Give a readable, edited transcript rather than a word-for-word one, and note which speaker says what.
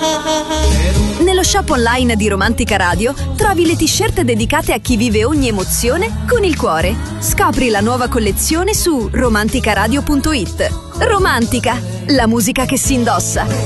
Speaker 1: Nello shop online di Romantica Radio trovi le t-shirt dedicate a chi vive ogni emozione con il cuore. Scopri la nuova collezione su romanticaradio.it. Romantica, la musica che si indossa.